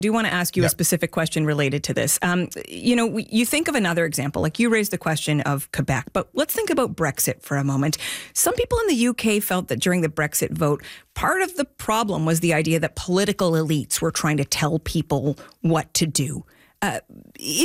do want to ask you a specific question related to this. You think of another example, like you raised the question of Quebec, but let's think about Brexit for a moment. Some people in the UK felt that during the Brexit vote, part of the problem was the idea that political elites were trying to tell people what to do.